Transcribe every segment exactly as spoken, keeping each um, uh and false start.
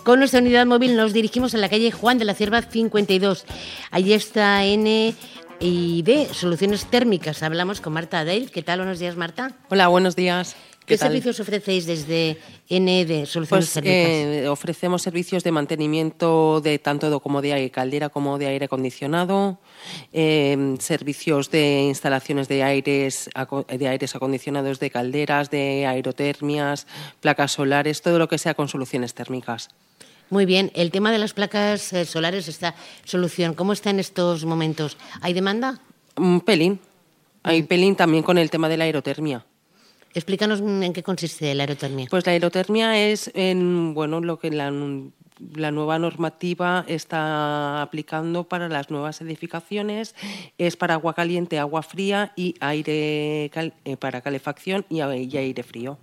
Con nuestra unidad móvil nos dirigimos a la calle Juan de la Cierva cincuenta y dos. Allí está N y D, Soluciones Térmicas. Hablamos con Marta Adell. ¿Qué tal? Buenos días, Marta. Hola, buenos días. ¿Qué, ¿Qué tal? servicios ofrecéis desde N de Soluciones pues, Térmicas? Eh, ofrecemos servicios de mantenimiento de tanto como de aire, caldera como de aire acondicionado, eh, servicios de instalaciones de aires, de aires acondicionados, de calderas, de aerotermias, placas solares, todo lo que sea con soluciones térmicas. Muy bien. El tema de las placas eh, solares, esta solución, ¿cómo está en estos momentos? ¿Hay demanda? Un pelín. Hay mm. pelín también con el tema de la aerotermia. Explícanos en qué consiste la aerotermia. Pues la aerotermia es en, bueno, lo que la, la nueva normativa está aplicando para las nuevas edificaciones. Es para agua caliente, agua fría y aire cal, eh, para calefacción y, y aire frío.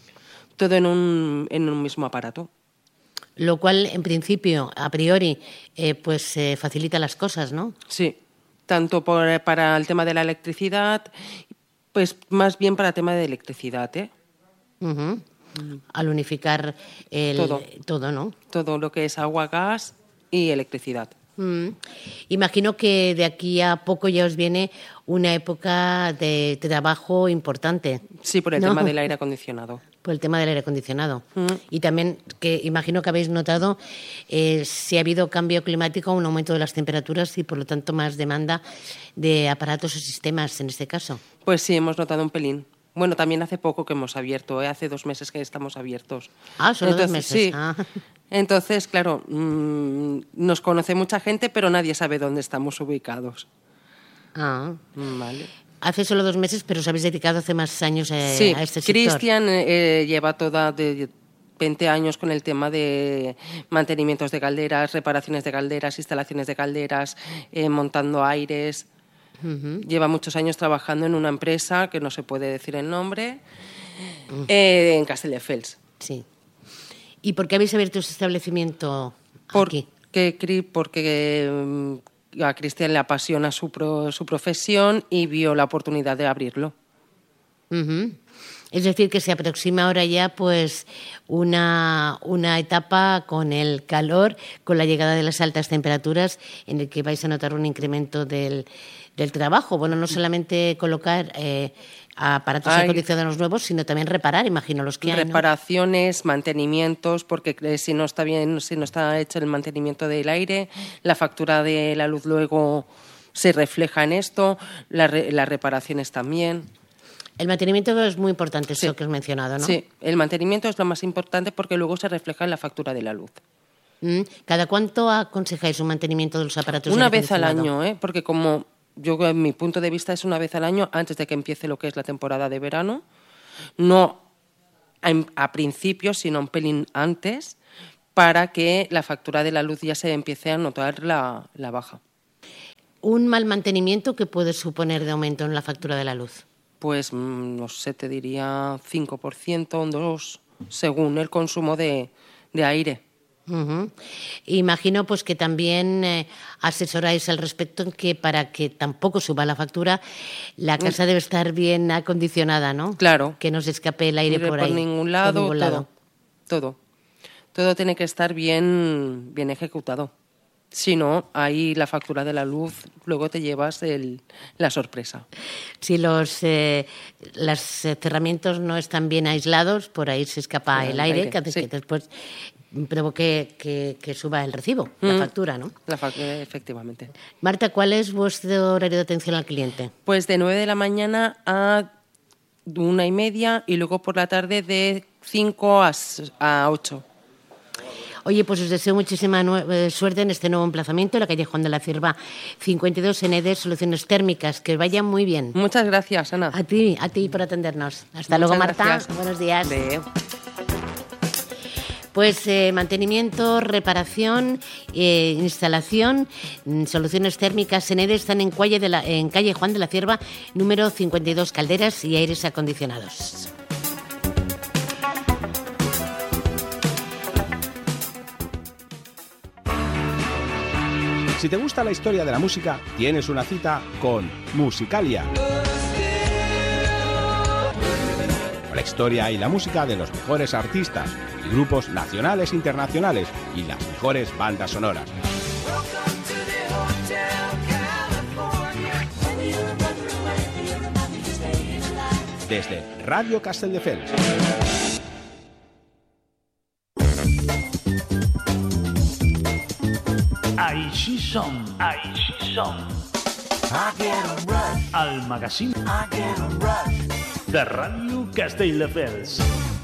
Todo en un, en un mismo aparato. Lo cual, en principio, a priori, eh, pues eh, facilita las cosas, ¿no? Sí, tanto por, para el tema de la electricidad. Pues más bien para tema de electricidad, ¿eh? Uh-huh. Mm. Al unificar el, todo. todo, ¿no? Todo lo que es agua, gas y electricidad. Mm. Imagino que de aquí a poco ya os viene una época de trabajo importante. Sí, por el ¿no? tema del aire acondicionado. Por el tema del aire acondicionado. Mm. Y también, que imagino que habéis notado, eh, si ha habido cambio climático, un aumento de las temperaturas y, por lo tanto, más demanda de aparatos o sistemas en este caso. Pues sí, hemos notado un pelín. Bueno, también hace poco que hemos abierto, ¿eh? Hace dos meses que estamos abiertos. Ah, solo Entonces, dos meses. Sí. Ah. Entonces, claro, mmm, nos conoce mucha gente, pero nadie sabe dónde estamos ubicados. Ah. Vale. Hace solo dos meses, pero os habéis dedicado hace más años eh, sí, a este sector. Cristian eh, lleva toda de veinte años con el tema de mantenimientos de calderas, reparaciones de calderas, instalaciones de calderas, eh, montando aires. Uh-huh. Lleva muchos años trabajando en una empresa, que no se puede decir el nombre, uh-huh. eh, en Castelldefels. Sí. ¿Y por qué habéis abierto este establecimiento aquí? Porque, porque a Cristian le apasiona su, pro, su profesión y vio la oportunidad de abrirlo. Uh-huh. Es decir, que se aproxima ahora ya pues una, una etapa con el calor, con la llegada de las altas temperaturas, en el que vais a notar un incremento del, del trabajo. Bueno, no solamente colocar eh, aparatos Ay, acondicionados nuevos, sino también reparar, imagino, los que hay, ¿no? Reparaciones, mantenimientos, porque si no está bien, si no está hecho el mantenimiento del aire, la factura de la luz luego se refleja en esto, la re, las reparaciones también. El mantenimiento es muy importante, eso sí. que has mencionado, ¿no? Sí, el mantenimiento es lo más importante porque luego se refleja en la factura de la luz. ¿Cada cuánto aconsejáis un mantenimiento de los aparatos? Una vez al año, ¿eh? Porque como yo, en mi punto de vista, es una vez al año antes de que empiece lo que es la temporada de verano. No a, a principio, sino un pelín antes, para que la factura de la luz ya se empiece a notar la, la baja. ¿Un mal mantenimiento qué puede suponer de aumento en la factura de la luz? Pues, no sé, te diría cinco por ciento, un dos por ciento, según el consumo de, de aire. Uh-huh. Imagino pues que también eh, asesoráis al respecto en que para que tampoco suba la factura, la casa debe estar bien acondicionada, ¿no? Claro. Que no se escape el aire por, por ahí. Ningún lado, por ningún lado. Todo, todo. Todo tiene que estar bien, bien ejecutado. Si no, ahí la factura de la luz, luego te llevas el, la sorpresa. Si los, eh, los cerramientos no están bien aislados, por ahí se escapa el, el aire, aire, que hace sí. que después provoque que, que suba el recibo, mm. la factura, ¿no? La factura, efectivamente. Marta, ¿cuál es vuestro horario de atención al cliente? Pues de nueve de la mañana a una y media y luego por la tarde de cinco a ocho. Oye, pues os deseo muchísima suerte en este nuevo emplazamiento, en la calle Juan de la Cierva cincuenta y dos, N D, Soluciones Térmicas. Que vaya muy bien. Muchas gracias, Ana. A ti, a ti por atendernos. Hasta Muchas luego, Marta. Gracias. Buenos días. De... Pues eh, mantenimiento, reparación, eh, instalación, soluciones térmicas N D están en calle, de la, en calle Juan de la Cierva, número cincuenta y dos, calderas y aires acondicionados. Si te gusta la historia de la música, tienes una cita con Musicalia. historia y la música de los mejores artistas y grupos nacionales e internacionales y las mejores bandas sonoras. Desde Radio Castelldefels. Així som, així som. El magazín de Ràdio Castelldefels.